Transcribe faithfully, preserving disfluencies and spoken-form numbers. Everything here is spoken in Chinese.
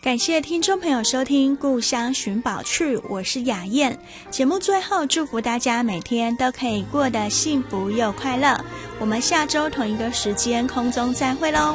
感谢听众朋友收听《故乡寻宝趣》，我是雅燕。节目最后祝福大家每天都可以过得幸福又快乐。我们下周同一个时间空中再会喽。